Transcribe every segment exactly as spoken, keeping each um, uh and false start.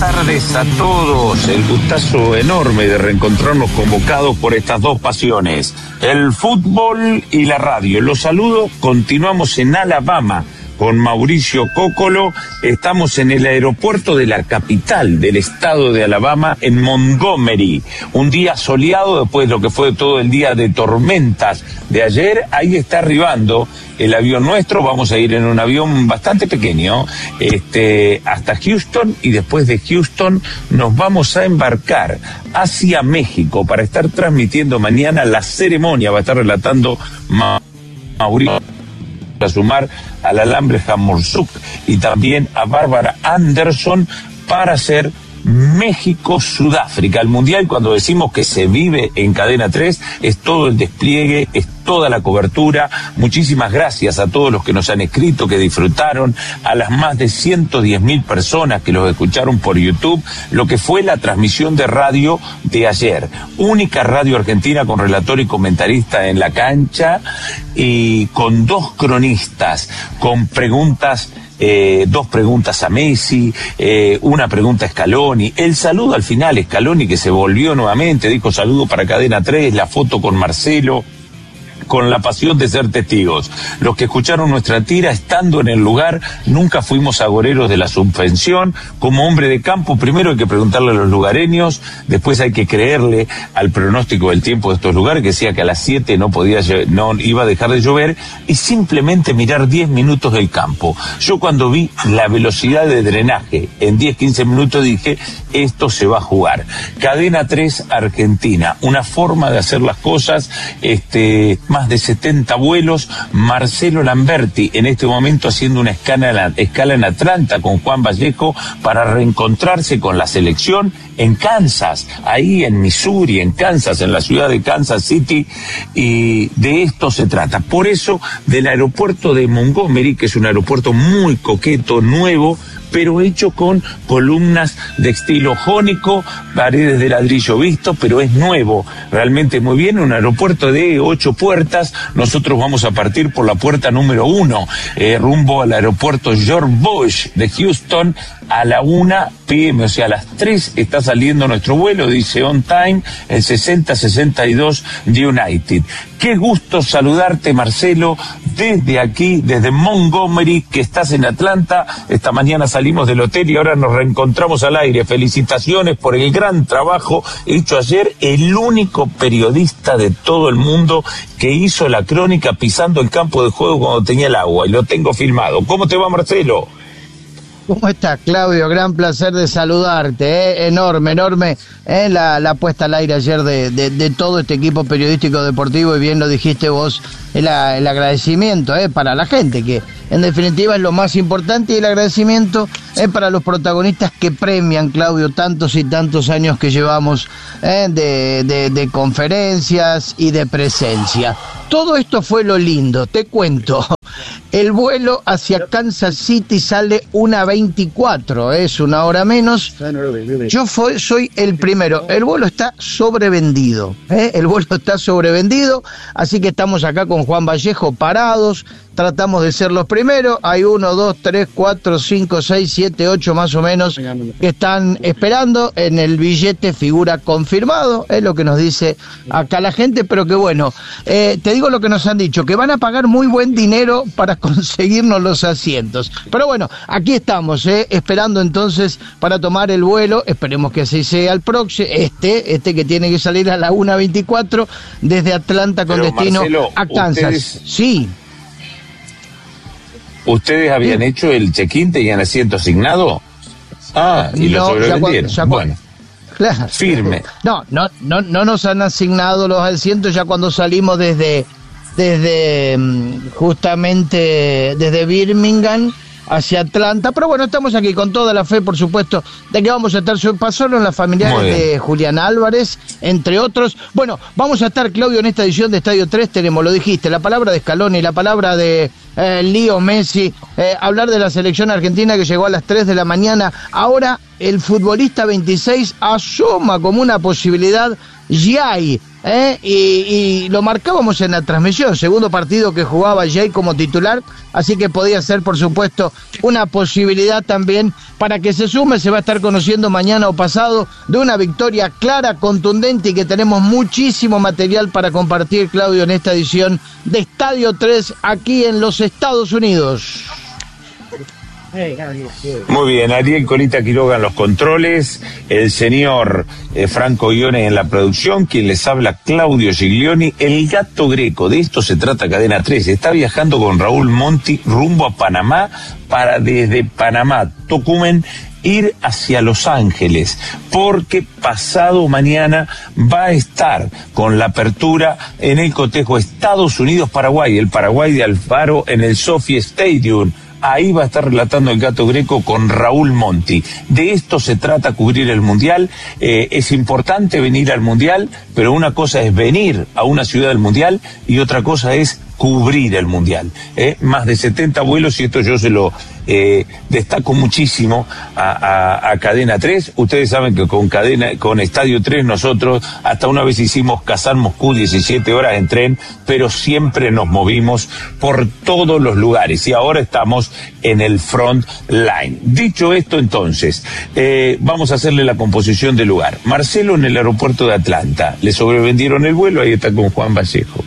tardes a todos. El gustazo enorme de reencontrarnos convocados por estas dos pasiones, el fútbol y la radio. Los saludo, continuamos en Alabama con Mauricio Cocolo. Estamos en el aeropuerto de la capital del estado de Alabama, en Montgomery. Un día soleado después de lo que fue todo el día de tormentas de ayer. Ahí está arribando el avión nuestro. Vamos a ir en un avión bastante pequeño este, hasta Houston, y después de Houston nos vamos a embarcar hacia México para estar transmitiendo mañana la ceremonia. Va a estar relatando Mauricio, a sumar al Alambre Jamorsuk y también a Bárbara Anderson para hacer México-Sudáfrica. El Mundial, cuando decimos que se vive en Cadena tres, es todo el despliegue, es toda la cobertura. Muchísimas gracias a todos los que nos han escrito, que disfrutaron, a las más de ciento diez mil personas que los escucharon por YouTube, lo que fue la transmisión de radio de ayer. Única radio argentina con relator y comentarista en la cancha, y con dos cronistas, con preguntas Eh, dos preguntas a Messi, eh, una pregunta a Scaloni, el saludo al final, Scaloni que se volvió nuevamente, dijo saludo para Cadena tres, la foto con Marcelo, con la pasión de ser testigos. Los que escucharon nuestra tira estando en el lugar, nunca fuimos agoreros de la subvención. Como hombre de campo, primero hay que preguntarle a los lugareños, después hay que creerle al pronóstico del tiempo de estos lugares, que decía que a las siete no podía, no iba a dejar de llover, y simplemente mirar diez minutos del campo. Yo cuando vi la velocidad de drenaje en diez, quince minutos dije, esto se va a jugar. Cadena tres Argentina, una forma de hacer las cosas, este, más de setenta vuelos. Marcelo Lamberti en este momento haciendo una escala, escala en Atlanta con Juan Vallejo para reencontrarse con la selección en Kansas, ahí en Missouri, en Kansas, en la ciudad de Kansas City, y de esto se trata. Por eso, del aeropuerto de Montgomery, que es un aeropuerto muy coqueto, nuevo, pero hecho con columnas de estilo jónico, paredes de ladrillo visto, pero es nuevo, realmente muy bien, un aeropuerto de ocho puertas. Nosotros vamos a partir por la puerta número uno, eh, rumbo al aeropuerto George Bush de Houston, a la una pe eme, o sea, a las tres está saliendo nuestro vuelo, dice on time, el sesenta sesenta y dos de United. Qué gusto saludarte, Marcelo, desde aquí, desde Montgomery, que estás en Atlanta. Esta mañana salimos del hotel y ahora nos reencontramos al aire. Felicitaciones por el gran trabajo hecho ayer, el único periodista de todo el mundo que hizo la crónica pisando el campo de juego cuando tenía el agua, y lo tengo filmado. ¿Cómo te va, Marcelo? ¿Cómo estás, Claudio? Gran placer de saludarte, ¿eh? Enorme, enorme ¿eh? la, la puesta al aire ayer de, de, de todo este equipo periodístico deportivo, y bien lo dijiste vos, el, el agradecimiento ¿eh? para la gente, que en definitiva es lo más importante, y el agradecimiento es para los protagonistas que premian, Claudio, tantos y tantos años que llevamos ¿eh? de, de, de conferencias y de presencia. Todo esto fue lo lindo, te cuento. El vuelo hacia Kansas City sale una veinticuatro, es una hora menos. Yo fue, soy el primero. El vuelo está sobrevendido, ¿eh? El vuelo está sobrevendido, así que estamos acá con Juan Vallejo parados. Tratamos de ser los primeros. Hay uno, dos, tres, cuatro, cinco, seis, siete, ocho más o menos que están esperando. En el billete figura confirmado, es lo que nos dice acá la gente, pero que bueno, eh, te digo lo que nos han dicho, que van a pagar muy buen dinero para conseguirnos los asientos. Pero bueno, aquí estamos, eh, esperando entonces para tomar el vuelo. Esperemos que así sea el próximo, este, este que tiene que salir a la una veinticuatro desde Atlanta con pero, destino Marcelo, a Kansas. Ustedes... Sí. ¿Ustedes habían sí. hecho el check-in, tenían asiento asignado? Ah, y no, lo sobrevendieron. Ya cuando, ya bueno, claro. Firme. No, no, no, no nos han asignado los asientos ya cuando salimos desde, desde justamente desde Birmingham hacia Atlanta, pero bueno, estamos aquí con toda la fe, por supuesto, de que vamos a estar. Pasaron las familiares de Julián Álvarez, entre otros. Bueno, vamos a estar, Claudio, en esta edición de Estadio tres, tenemos, lo dijiste, la palabra de Scaloni, la palabra de eh, Leo Messi, eh, hablar de la selección argentina que llegó a las tres de la mañana. Ahora el futbolista veintiséis asoma como una posibilidad Giai, ¿eh? y, y lo marcábamos en la transmisión, segundo partido que jugaba Jay como titular, así que podía ser, por supuesto, una posibilidad también para que se sume. Se va a estar conociendo mañana o pasado de una victoria clara, contundente, y que tenemos muchísimo material para compartir, Claudio, en esta edición de Estadio tres aquí en los Estados Unidos. Muy bien, Ariel Colita Quiroga en los controles, el señor eh, Franco Guiones en la producción, quien les habla, Claudio Giglioni, el Gato Greco. De esto se trata Cadena tres, está viajando con Raúl Monti rumbo a Panamá para desde Panamá, Tocumen, ir hacia Los Ángeles, porque pasado mañana va a estar con la apertura en el cotejo Estados Unidos-Paraguay, el Paraguay de Alfaro en el Sophie Stadium. Ahí va a estar relatando el Gato Greco con Raúl Monti. De esto se trata, cubrir el Mundial. Eh, es importante venir al Mundial, pero una cosa es venir a una ciudad del Mundial y otra cosa es cubrir el Mundial. ¿eh? Más de setenta vuelos, y esto yo se lo eh, destaco muchísimo a, a, a Cadena tres. Ustedes saben que con Cadena, con Estadio tres nosotros hasta una vez hicimos Kazán-Moscú diecisiete horas en tren, pero siempre nos movimos por todos los lugares y ahora estamos en el front line. Dicho esto, entonces, eh, vamos a hacerle la composición del lugar. Marcelo en el aeropuerto de Atlanta, le sobrevendieron el vuelo, ahí está con Juan Vallejo.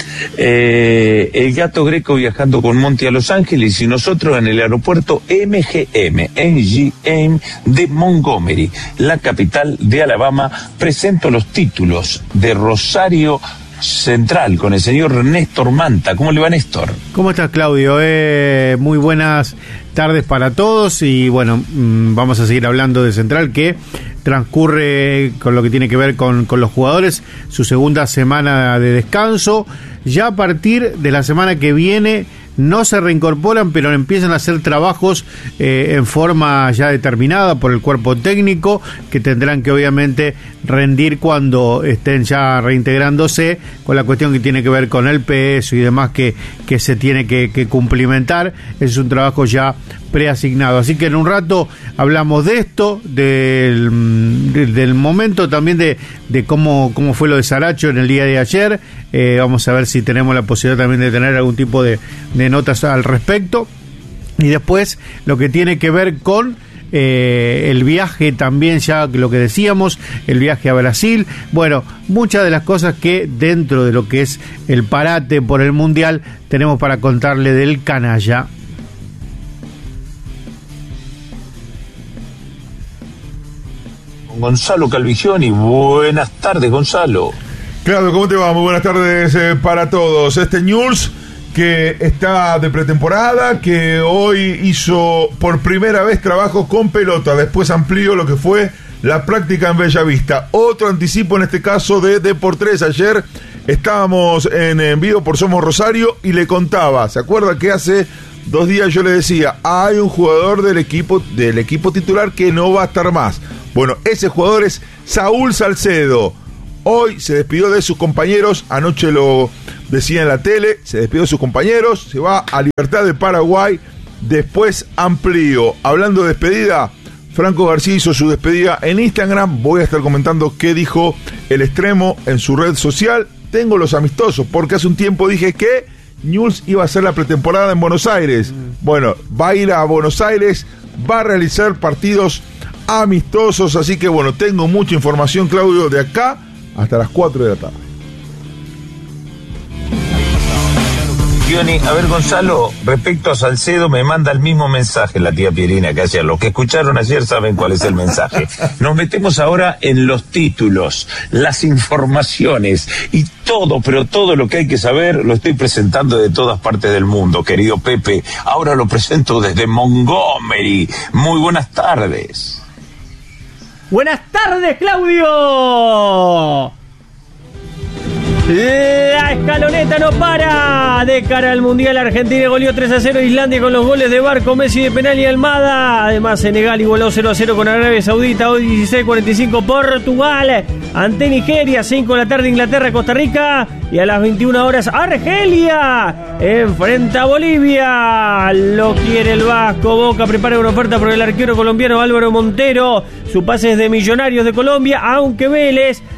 Eh, el Gato Greco viajando con Monti a Los Ángeles y nosotros en el aeropuerto M G M, M G M de Montgomery, la capital de Alabama. Presento los títulos de Rosario Central con el señor Néstor Manta. ¿Cómo le va, Néstor? ¿Cómo estás, Claudio? Eh, muy buenas tardes para todos y bueno, mmm, vamos a seguir hablando de Central, que transcurre con lo que tiene que ver con, con los jugadores, su segunda semana de descanso. Ya a partir de la semana que viene no se reincorporan, pero empiezan a hacer trabajos eh, en forma ya determinada por el cuerpo técnico, que tendrán que obviamente rendir cuando estén ya reintegrándose, con la cuestión que tiene que ver con el peso y demás que, que se tiene que, que cumplimentar. Es un trabajo ya preasignado. Así que en un rato hablamos de esto, del, del, del momento también de, de cómo, cómo fue lo de Saracho en el día de ayer. Eh, vamos a ver si tenemos la posibilidad también de tener algún tipo de, de notas al respecto. Y después lo que tiene que ver con eh, el viaje también, ya lo que decíamos, el viaje a Brasil. Bueno, muchas de las cosas que dentro de lo que es el parate por el Mundial tenemos para contarle del canalla. Gonzalo Calvigioni, buenas tardes, Gonzalo. Claudio, ¿cómo te va? Muy buenas tardes eh, para todos. Este Newell's que está de pretemporada, que hoy hizo por primera vez trabajo con pelota, después amplió lo que fue la práctica en Bellavista. Otro anticipo en este caso de Deportes. Ayer estábamos en, en vivo por Somos Rosario y le contaba, ¿se acuerda que hace dos días yo le decía, hay un jugador del equipo, del equipo titular que no va a estar más? Bueno, ese jugador es Saúl Salcedo. Hoy se despidió de sus compañeros, anoche lo decía en la tele, se despidió de sus compañeros, se va a Libertad de Paraguay, después amplío. Hablando de despedida, Franco García hizo su despedida en Instagram, voy a estar comentando qué dijo el extremo en su red social. Tengo los amistosos, porque hace un tiempo dije que Newell's iba a hacer la pretemporada en Buenos Aires. Bueno, va a ir a Buenos Aires, va a realizar partidos amistosos, así que bueno, tengo mucha información, Claudio, de acá hasta las cuatro de la tarde. A ver, Gonzalo, respecto a Salcedo, me manda el mismo mensaje la tía Pierina que ayer. Los que escucharon ayer saben cuál es el mensaje. Nos metemos ahora en los títulos, las informaciones y todo, pero todo lo que hay que saber lo estoy presentando de todas partes del mundo, querido Pepe. Ahora lo presento desde Montgomery. Muy buenas tardes. Buenas tardes, Claudio. La escaloneta no para. De cara al Mundial, Argentina goleó tres a cero a Islandia con los goles de Barco, Messi de penal y Almada. Además, Senegal igualó cero a cero con Arabia Saudita. Hoy dieciséis cuarenta y cinco Portugal ante Nigeria. cinco de la tarde Inglaterra, Costa Rica. Y a las veintiuna horas Argelia enfrenta a Bolivia. Lo quiere el Vasco. Boca prepara una oferta por el arquero colombiano Álvaro Montero. Su pase es de Millonarios de Colombia, aunque Vélez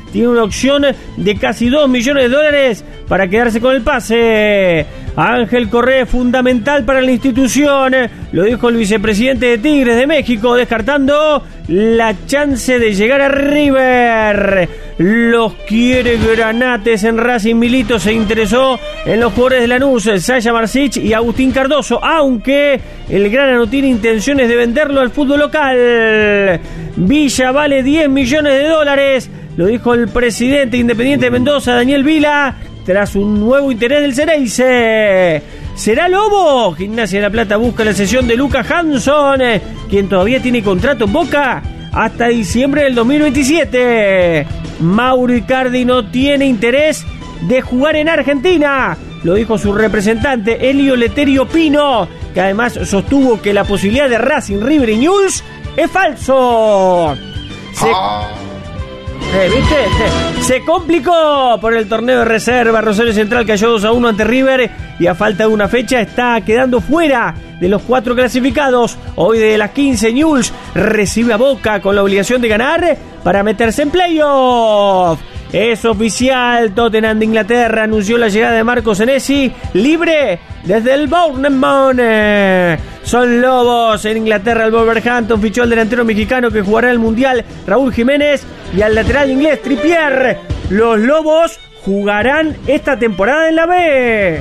tiene una opción de casi dos millones de dólares para quedarse con el pase. Ángel Correa es fundamental para la institución, lo dijo el vicepresidente de Tigres de México, descartando la chance de llegar a River. Los quiere Granates en Racing. Milito se interesó en los jugadores de Lanús, Sasha Marcich y Agustín Cardoso, aunque el Grana no tiene intenciones de venderlo al fútbol local. Villa vale diez millones de dólares, lo dijo el presidente independiente de Mendoza, Daniel Vila, tras un nuevo interés del Ceneice. ¿Será Lobo? Gimnasia de La Plata busca la cesión de Lucas Hanson, quien todavía tiene contrato en Boca hasta diciembre del dos mil veintisiete. Mauro Icardi no tiene interés de jugar en Argentina, lo dijo su representante Elio Leterio Pino, que además sostuvo que la posibilidad de Racing, River y Newell's es falso. Se... Ah. Eh, ¿Viste? Se complicó por el torneo de reserva. Rosario Central cayó dos a uno ante River y a falta de una fecha está quedando fuera de los cuatro clasificados. Hoy de las quince, Newell's recibe a Boca con la obligación de ganar para meterse en playoff. Es oficial, Tottenham de Inglaterra anunció la llegada de Marco Senesi, libre desde el Bournemouth. Son Lobos en Inglaterra. El Wolverhampton fichó al delantero mexicano que jugará el Mundial, Raúl Jiménez, y al lateral inglés, Trippier. Los Lobos jugarán esta temporada en la B.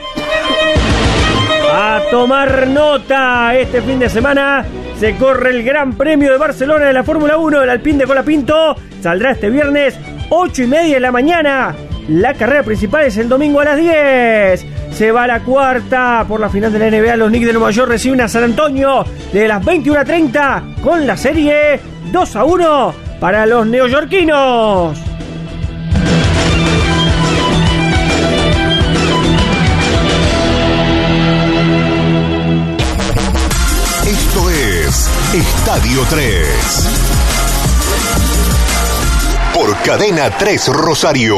A tomar nota, este fin de semana se corre el Gran Premio de Barcelona de la Fórmula uno. El Alpine de Colapinto saldrá este viernes ocho y media de la mañana. La carrera principal es el domingo a las diez. Se va a la cuarta por la final de la N B A. Los Knicks de Nueva York reciben a San Antonio de las veintiuna treinta con la serie dos a uno para los neoyorquinos. Esto es Estadio tres. Por Cadena tres Rosario.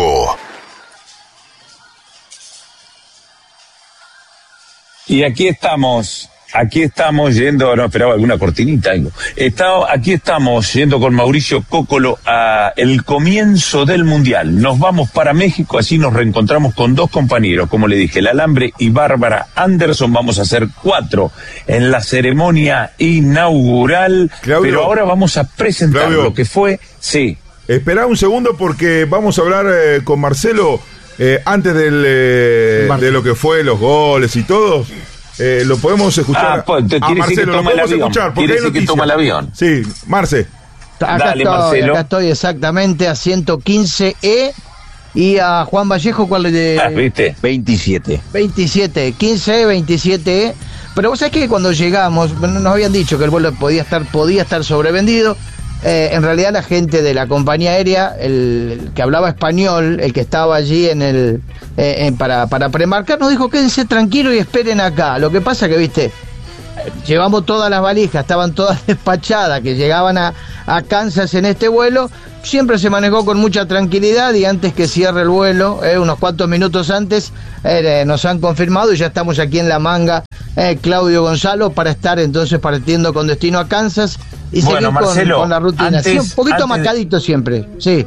Y aquí estamos, aquí estamos yendo, no esperaba alguna cortinita, algo. Está, aquí estamos yendo con Mauricio Cócolo a el comienzo del Mundial. Nos vamos para México, así nos reencontramos con dos compañeros, como le dije, el Alambre y Bárbara Anderson. Vamos a hacer cuatro en la ceremonia inaugural, Claudio, pero ahora vamos a presentar Claudio, lo que fue, sí. Espera un segundo porque vamos a hablar eh, con Marcelo eh, antes del, eh, de lo que fue los goles y todo. Eh, lo podemos escuchar. Ah, pues, te, a quiere decir Marcelo, que toma el avión. Escuchar, quiere decir que toma el avión. Sí, Marce. Acá, Dale, estoy, Marcelo. acá estoy exactamente a ciento quince E y a Juan Vallejo, ¿cuál es de? Ah, ¿viste? veintisiete. veintisiete, quince E, veintisiete E. Pero vos sabés que cuando llegamos, nos habían dicho que el vuelo podía estar, podía estar sobrevendido. Eh, en realidad la gente de la compañía aérea, el, el que hablaba español, el que estaba allí en el eh, en, para, para premarcar, nos dijo quédense tranquilos y esperen acá. Lo que pasa que, viste, llevamos todas las valijas, estaban todas despachadas, que llegaban a, a Kansas en este vuelo. Siempre se manejó con mucha tranquilidad y antes que cierre el vuelo, eh, unos cuantos minutos antes, eh, nos han confirmado y ya estamos aquí en la manga, eh, Claudio Gonzalo, para estar entonces partiendo con destino a Kansas y bueno, seguir Marcelo, con, con la rutina. Antes, sí, un poquito antes, macadito siempre, sí.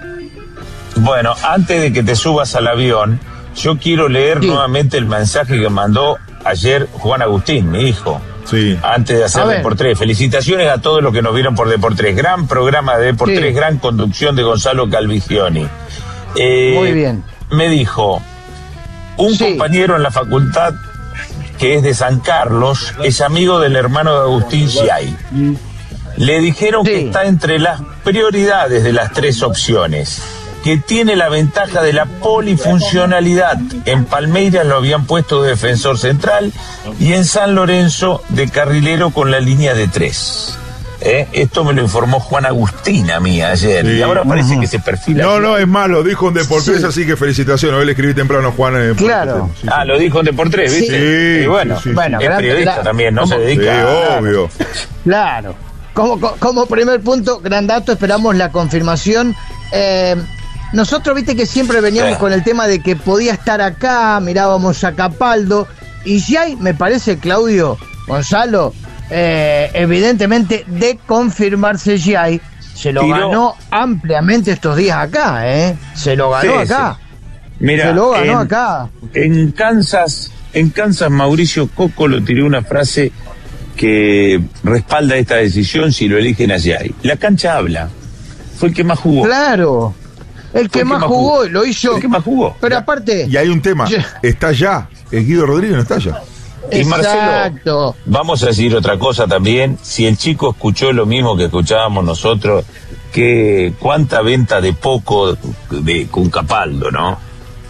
Bueno, antes de que te subas al avión, yo quiero leer sí. nuevamente el mensaje que mandó ayer Juan Agustín, mi hijo. Sí. Antes de hacer Deportes. Felicitaciones a todos los que nos vieron por Deportes. Gran programa de Deportes, sí. Gran conducción de Gonzalo Calvigioni. Eh, Muy bien. Me dijo, un sí. compañero en la facultad que es de San Carlos, es amigo del hermano de Agustín Giai. Le dijeron sí. que está entre las prioridades de las tres opciones, que tiene la ventaja de la polifuncionalidad. En Palmeiras lo habían puesto de defensor central y en San Lorenzo de carrilero con la línea de tres. ¿Eh? Esto me lo informó Juan Agustín a mí ayer, sí. y ahora parece uh-huh. que se perfila. No, no, es más, lo dijo en Deportes, sí. así que felicitaciones. Hoy le escribí temprano a Juan. Eh, claro. Sí, ah, sí. lo dijo en Deportes, ¿viste? Sí, y bueno, sí, sí, bueno sí. es periodista la, también, no se dedica. Sí, a... obvio. Claro. Como, como primer punto, gran dato, esperamos la confirmación. Eh, nosotros, viste que siempre veníamos sí. con el tema de que podía estar acá, mirábamos a Capaldo, y ya hay, me parece, Claudio, Gonzalo, eh, evidentemente de confirmarse Giai, se lo tiró, ganó ampliamente estos días acá, ¿eh? Se lo ganó sí, acá. Sí. Mira, se lo ganó en, acá. En Kansas, en Kansas, Mauricio Cocolo tiró una frase que respalda esta decisión si lo eligen hacia ahí. La cancha habla. Fue el que más jugó. Claro. El que, el más, que más jugó, jugó, lo hizo. El que más jugó. Pero aparte. Y hay un tema. Yo, está ya. El Guido Rodríguez no está ya. Y Marcelo, exacto. vamos a decir otra cosa también. Si el chico escuchó lo mismo que escuchábamos nosotros, que cuánta venta de poco de, de con Capaldo, ¿no?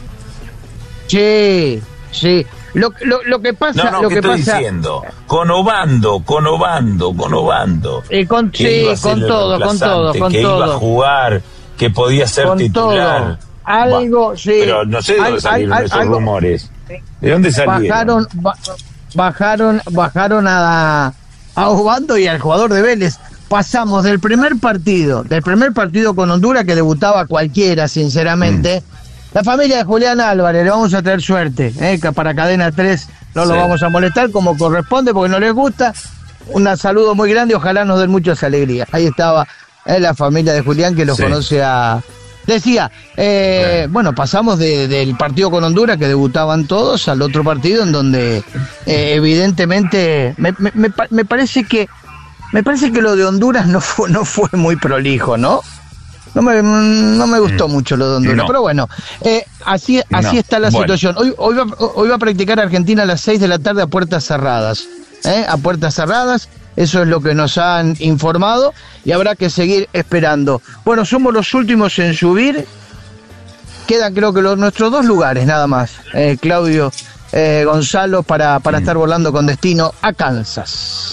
Sí, sí. Lo, lo, lo que pasa, no, no, lo ¿qué que estoy pasa, diciendo? Con Obando, con Obando, con Obando. Eh, con, sí, con todo, con todo, con que todo. iba a jugar, que podía ser con titular. Todo. Algo, bah, sí. Pero no sé de dónde al, salieron al, esos algo, rumores. ¿De dónde salieron? Bajaron, ba, bajaron, bajaron a, a Obando y al jugador de Vélez. Pasamos del primer partido, del primer partido con Honduras, que debutaba cualquiera, sinceramente. Mm. La familia de Julián Álvarez, le vamos a traer suerte, ¿eh? Que para Cadena tres no sí. lo vamos a molestar como corresponde, porque no les gusta. Un saludo muy grande, ojalá nos den muchas alegrías. Ahí estaba eh, la familia de Julián, que los sí. conoce a... Decía, eh, sí. bueno, pasamos de, del partido con Honduras, que debutaban todos, al otro partido en donde eh, evidentemente me, me, me, me parece que me parece que lo de Honduras no fue, no fue muy prolijo, ¿no? No me, no me gustó mucho lo de Honduras, no. pero bueno, eh, así, así no. está la bueno. situación. Hoy, hoy, va, hoy va a practicar Argentina a las seis de la tarde a puertas cerradas, ¿eh? A puertas cerradas, eso es lo que nos han informado y habrá que seguir esperando. Bueno, somos los últimos en subir, quedan creo que los, nuestros dos lugares nada más, eh, Claudio, eh, Gonzalo, para, para mm. estar volando con destino a Kansas.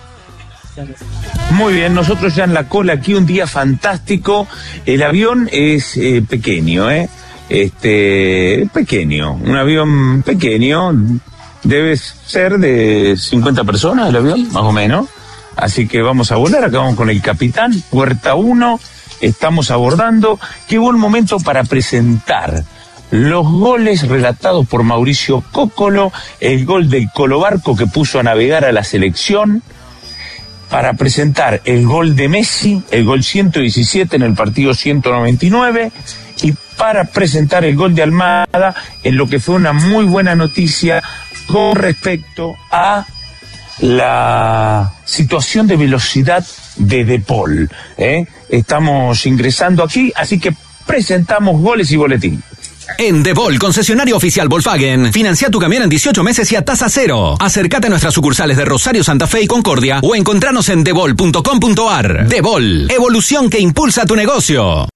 Muy bien, nosotros ya en la cola aquí, un día fantástico. El avión es eh, pequeño, ¿eh? Este, pequeño, un avión pequeño, debe ser de cincuenta personas el avión, más o menos. Así que vamos a volar, acá vamos con el capitán, puerta uno, estamos abordando. Qué buen momento para presentar los goles relatados por Mauricio Cocolo, el gol del Colo Barco que puso a navegar a la selección, para presentar el gol de Messi, el gol ciento diecisiete en el partido ciento noventa y nueve, y para presentar el gol de Almada en lo que fue una muy buena noticia con respecto a la situación de velocidad de De Paul, ¿eh? Estamos ingresando aquí, así que presentamos goles y boletín. En Debol, concesionario oficial Volkswagen, financia tu camión en dieciocho meses y a tasa cero. Acércate a nuestras sucursales de Rosario, Santa Fe y Concordia o encontranos en debol punto com punto ar. Debol, evolución que impulsa tu negocio.